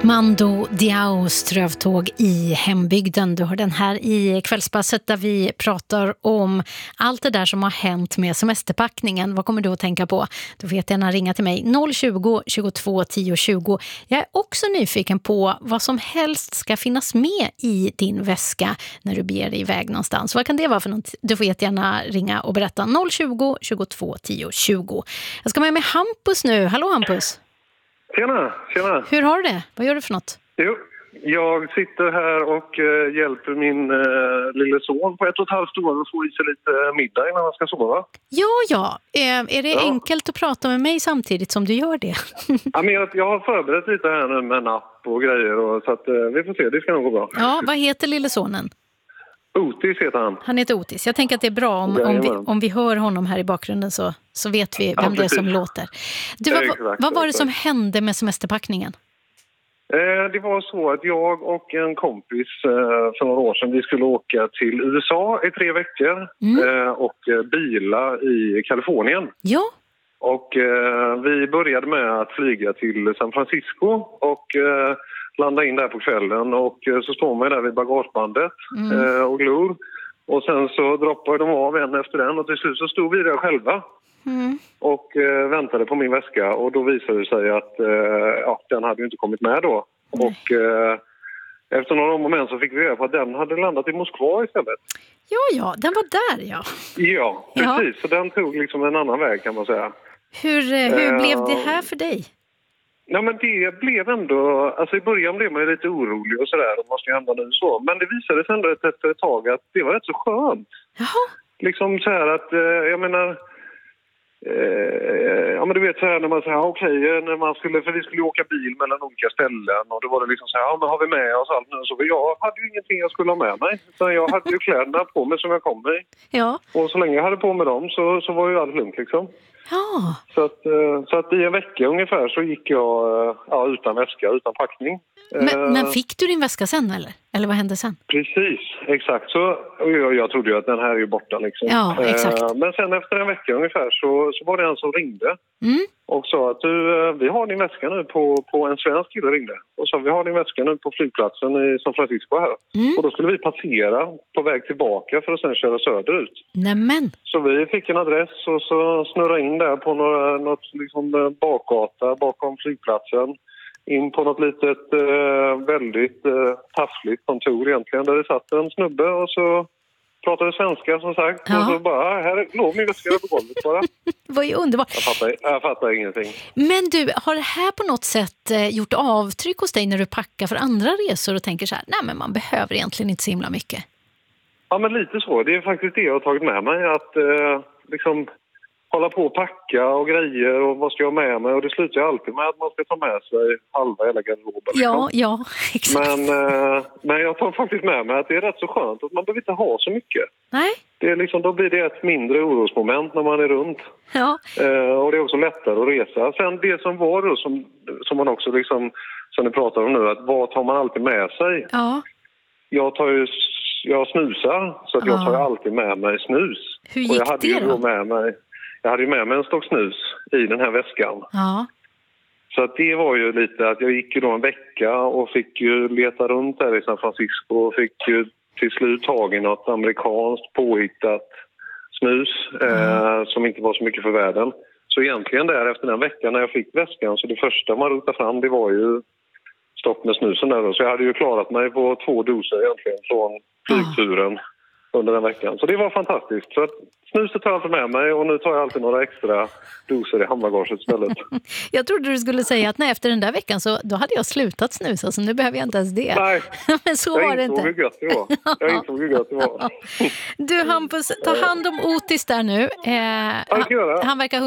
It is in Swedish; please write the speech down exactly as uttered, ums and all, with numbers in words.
Mando Diao strövtåg i hembygden. Du har den här i kvällspasset där vi pratar om allt det där som har hänt med semesterpackningen. Vad kommer du att tänka på? Du får gärna ringa till mig noll tjugo, tjugotvå, tio tjugo. Jag är också nyfiken på vad som helst ska finnas med i din väska när du beger dig iväg någonstans. Vad kan det vara för något? Du får gärna ringa och berätta noll tjugo, tjugotvå, tio tjugo. Jag ska med med Hampus nu. Hallå Hampus! Tjena, tjena. Hur har du det? Vad gör du för något? Jo, jag sitter här och uh, hjälper min uh, lille son på ett och ett halvt år att få i sig lite middag innan han ska sova. Ja, ja. Eh, är det ja. enkelt att prata med mig samtidigt som du gör det? ja, men jag, jag har förberett lite här nu med en app och grejer. Och, så att, uh, vi får se, det ska nog gå bra. Ja, vad heter lille sonen? Otis heter han. Han heter Otis. Jag tänker att det är bra om, om, vi, om vi hör honom här i bakgrunden så, så vet vi vem ja, det är som låter. Du, vad, exakt, vad var det som hände med semesterpackningen? Eh, det var så att jag och en kompis eh, för några år sedan vi skulle åka till U S A i tre veckor mm. eh, och eh, bila i Kalifornien. Ja. Och eh, vi började med att flyga till San Francisco och eh, landa in där på kvällen och eh, så står man där vid bagagebandet mm. eh, och glor. Och sen så droppade de av en efter den och till slut så stod vi där själva. Mm. Och eh, väntade på min väska och då visade det sig att eh, ja, den hade ju inte kommit med då. Mm. Och eh, efter några moment så fick vi reda på att den hade landat i Moskva istället. Ja, ja, den var där, ja. Ja, precis. Ja. Så den tog liksom en annan väg kan man säga. Hur, hur uh, blev det här för dig? Ja, men det blev ändå... Alltså i början blev man ju lite orolig och sådär. Det måste ju hända nu så. Men det visade sig ändå efter ett tag att det var rätt så skönt. Jaha. Liksom så här att, eh, jag menar... Eh, ja men du vet så här när man säger okej okay, när man skulle för vi skulle åka bil mellan olika ställen och då var det liksom så här ja men har vi med oss allt nu så jag hade ju ingenting jag skulle ha med mig utan jag hade ju kläderna på mig som jag kom i. Ja. Och så länge jag hade på mig dem så så var ju allt lugnt liksom. Ja. Så att så att i en vecka ungefär så gick jag ja utan väska utan packning. Men, men fick du din väska sen eller? Eller vad hände sen? Precis, exakt. Så jag, jag trodde ju att den här är ju borta liksom. Ja, exakt. Eh, men sen efter en vecka ungefär så, så var det en som ringde mm. och sa att du, vi har din väska nu på, på en svensk kille ringde. Och så vi har din väska nu på flygplatsen i San Francisco här. Mm. Och då skulle vi passera på väg tillbaka för att sen köra söderut. Nämen! Så vi fick en adress och så snurrade in där på några, något liksom bakgata bakom flygplatsen. In på något litet eh, väldigt eh, taffligt kontor egentligen där det satt en snubbe och så pratade svenska som sagt. Ja. Och så bara, här låg min väska på golvet bara. Det var ju underbart. Jag fattar, jag fattar ingenting. Men du, har det här på något sätt eh, gjort avtryck hos dig när du packar för andra resor och tänker så här, nej men man behöver egentligen inte så himla mycket? Ja men lite så, det är faktiskt det jag har tagit med mig att eh, liksom... hålla på och packa och grejer och vad ska jag ha med mig och det slutar ju alltid med att man ska ta med sig halva hela garderoben. Ja, ja, exakt. Men, eh, men jag tar faktiskt med mig att det är rätt så skönt att man behöver inte ha så mycket. Nej. Det är liksom, då blir det ett mindre orosmoment när man är runt. Ja. Eh, och det är också lättare att resa. Sen det som var då som, som man också liksom, som ni pratar om nu, att vad tar man alltid med sig? Ja. Jag tar ju, jag snusar så att ja. jag tar alltid med mig snus. Hur gick och jag hade det ju då? Med mig Jag hade ju med mig en stock snus i den här väskan. Ja. Så att det var ju lite att jag gick ju då en vecka och fick ju leta runt där i San Francisco och fick ju till slut tag i något amerikanskt påhittat snus mm. eh, som inte var så mycket för världen. Så egentligen där efter den veckan när jag fick väskan så det första man rotade fram det var ju stopp med snusen där då. Så jag hade ju klarat mig på två doser egentligen från flygturen. Mm. Under den veckan. Så det var fantastiskt. Så att snuset tar jag alltid med mig och nu tar jag alltid några extra doser i handbagaget istället. Jag trodde du skulle säga att nej, efter den där veckan så då hade jag slutat snusa så nu behöver jag inte ens det. Nej, men så jag var det inte. Hur gött det var. Jag insåg hur gött det var. Du Hampus, ta hand om Otis där nu. Eh, han, han verkar